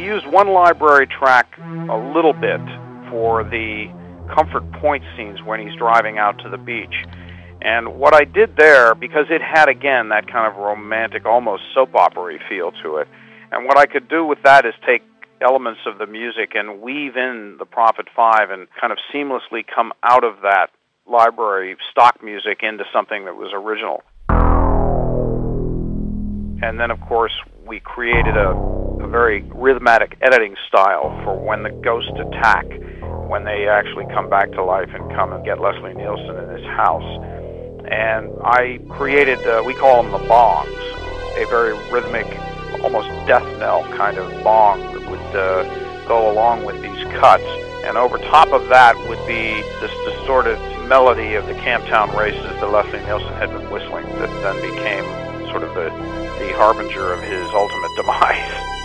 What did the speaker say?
used one library track a little bit for the comfort point scenes when he's driving out to the beach. And what I did there, because it had, again, that kind of romantic, almost soap opera-y feel to it, and what I could do with that is take elements of the music and weave in the Prophet 5 and kind of seamlessly come out of that library stock music into something that was original. And then, of course, we created a very rhythmatic editing style for when the ghosts attack, when they actually come back to life and come and get Leslie Nielsen in his house. And I created, we call them the bongs, a very rhythmic, almost death knell kind of bong that would go along with these cuts. And over top of that would be this distorted melody of the Camptown races that Leslie Nielsen had been whistling that then became sort of the harbinger of his ultimate demise.